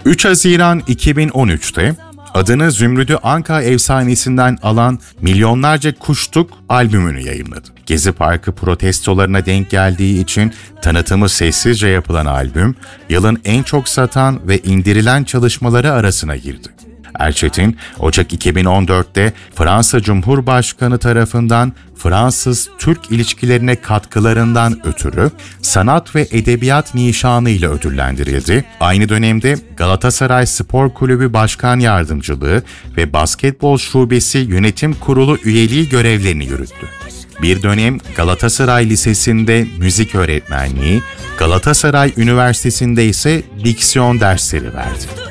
3 Haziran 2013'te adını Zümrüdü Anka efsanesinden alan Milyonlarca Kuştuk albümünü yayımladı. Gezi Parkı protestolarına denk geldiği için tanıtımı sessizce yapılan albüm, yılın en çok satan ve indirilen çalışmaları arasına girdi. Erçetin, Ocak 2014'te Fransa Cumhurbaşkanı tarafından Fransız-Türk ilişkilerine katkılarından ötürü sanat ve edebiyat nişanı ile ödüllendirildi. Aynı dönemde Galatasaray Spor Kulübü Başkan Yardımcılığı ve Basketbol Şubesi Yönetim Kurulu üyeliği görevlerini yürüttü. Bir dönem Galatasaray Lisesi'nde müzik öğretmenliği, Galatasaray Üniversitesi'nde ise diksiyon dersleri verdi.